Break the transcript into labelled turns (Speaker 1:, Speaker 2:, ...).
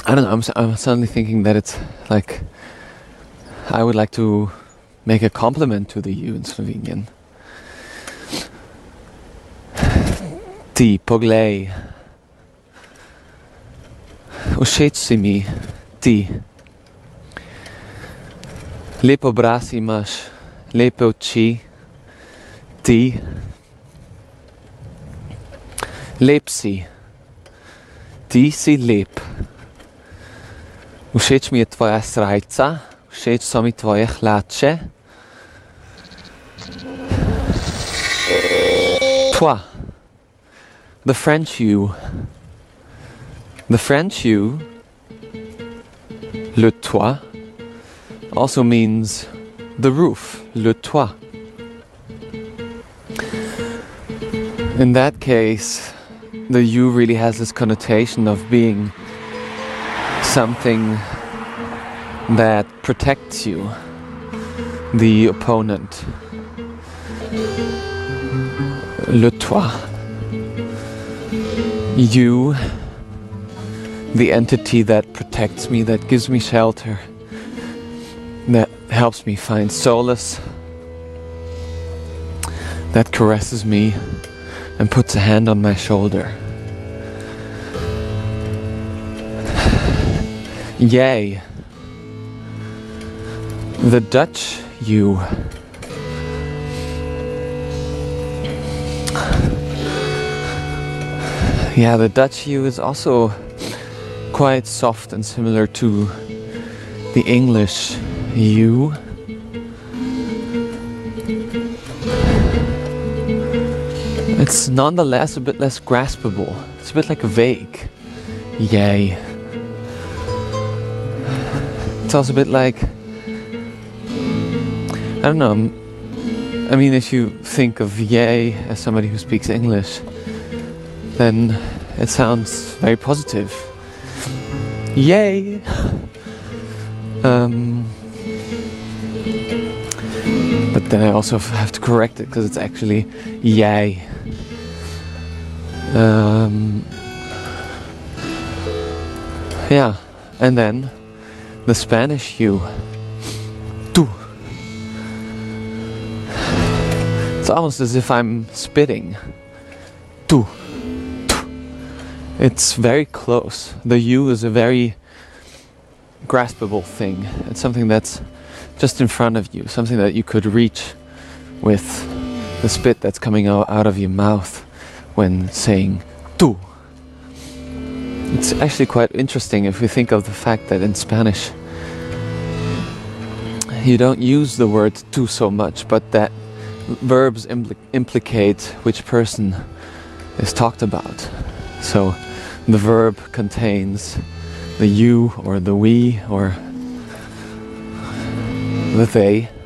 Speaker 1: I don't know, I'm suddenly thinking that it's like I would like to make a compliment to the you in Slovenian. Ti, poglej. Všeč si mi, ti. Lep obraz imaš, lepe oči, ti. Lep si, ti si lep. Všeč mi je tvoja srajca, všeč so mi tvoje hlače. Toi, the French you. The French you, le toit, also means the roof, le toit. In that case, the you really has this connotation of being something that protects you, the opponent. Le toit. You, the entity that protects me, that gives me shelter, that helps me find solace, that caresses me and puts a hand on my shoulder. Yay, the Dutch you. Yeah, the Dutch you is also quite soft and similar to the English you. It's nonetheless a bit less graspable. It's a bit like a vague yay. It's also a bit like, I don't know, I mean, if you think of yay as somebody who speaks English, then it sounds very positive. Yay! But then I also have to correct it because it's actually yay. Yeah, and then the Spanish you. Tú. It's almost as if I'm spitting. Tú. It's very close. The you is a very graspable thing. It's something that's just in front of you, something that you could reach with the spit that's coming out of your mouth when saying tú. It's actually quite interesting if you think of the fact that in Spanish you don't use the word tú so much, but that verbs implicate which person is talked about. So the verb contains the you or the we or the they.